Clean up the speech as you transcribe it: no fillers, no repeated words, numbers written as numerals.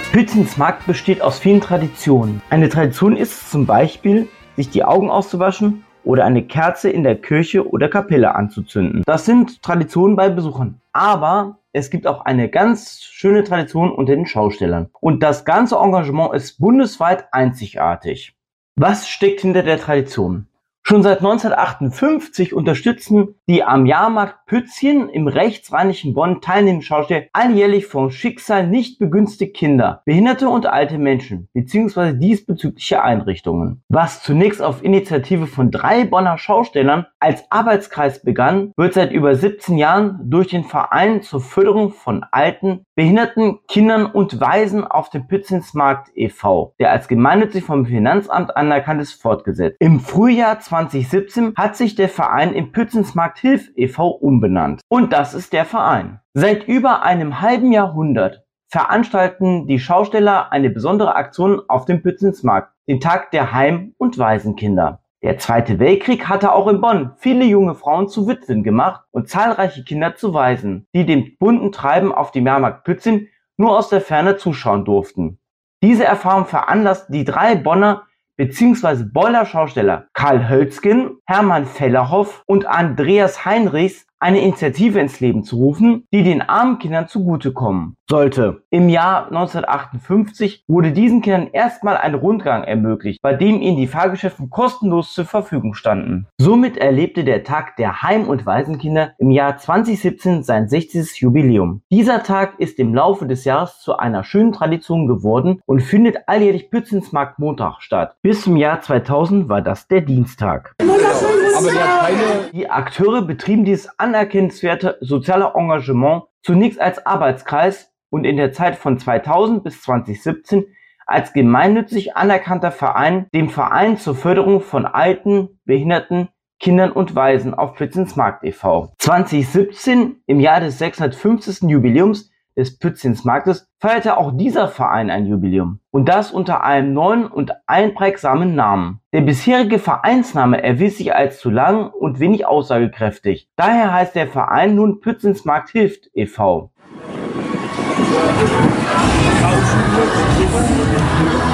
Pützins-Markt besteht aus vielen Traditionen. Eine Tradition ist es zum Beispiel, sich die Augen auszuwaschen oder eine Kerze in der Kirche oder Kapelle anzuzünden. Das sind Traditionen bei Besuchern. Aber es gibt auch eine ganz schöne Tradition unter den Schaustellern. Und das ganze Engagement ist bundesweit einzigartig. Was steckt hinter der Tradition? Schon seit 1958 unterstützen die am Jahrmarkt Pützchen im rechtsrheinischen Bonn teilnehmenden Schausteller alljährlich vom Schicksal nicht begünstigte Kinder, behinderte und alte Menschen bzw. diesbezügliche Einrichtungen. Was zunächst auf Initiative von 3 Bonner Schaustellern als Arbeitskreis begann, wird seit über 17 Jahren durch den Verein zur Förderung von alten, behinderten Kindern und Waisen auf dem Pützins-Markt e.V., der als gemeinnützig vom Finanzamt anerkannt ist, fortgesetzt. Im Frühjahr 2017 hat sich der Verein in Pützins-Markt Hilf e.V. umbenannt. Und das ist der Verein. Seit über einem halben Jahrhundert veranstalten die Schausteller eine besondere Aktion auf dem Pützins-Markt, den Tag der Heim- und Waisenkinder. Der Zweite Weltkrieg hatte auch in Bonn viele junge Frauen zu Witwen gemacht und zahlreiche Kinder zu Waisen, die dem bunten Treiben auf dem Jahrmarkt Pützin nur aus der Ferne zuschauen durften. Diese Erfahrung veranlasst die 3 Bonner bzw. Boller Schausteller Karl Hölzgen, Hermann Fellerhoff und Andreas Heinrichs eine Initiative ins Leben zu rufen, die den armen Kindern zugutekommen sollte. Im Jahr 1958 wurde diesen Kindern erstmal ein Rundgang ermöglicht, bei dem ihnen die Fahrgeschäfte kostenlos zur Verfügung standen. Somit erlebte der Tag der Heim- und Waisenkinder im Jahr 2017 sein 60. Jubiläum. Dieser Tag ist im Laufe des Jahres zu einer schönen Tradition geworden und findet alljährlich Pützins-Markt Montag statt. Bis zum Jahr 2000 war das der Dienstag. Die Akteure betrieben dieses anerkennenswerte soziale Engagement zunächst als Arbeitskreis und in der Zeit von 2000 bis 2017 als gemeinnützig anerkannter Verein, dem Verein zur Förderung von alten, behinderten Kindern und Waisen auf Pützins-Markt e.V. 2017, im Jahr des 650. Jubiläums des Pützins-Marktes, feierte auch dieser Verein ein Jubiläum. Und das unter einem neuen und einprägsamen Namen. Der bisherige Vereinsname erwies sich als zu lang und wenig aussagekräftig. Daher heißt der Verein nun Pützins-Markt Hilft e.V.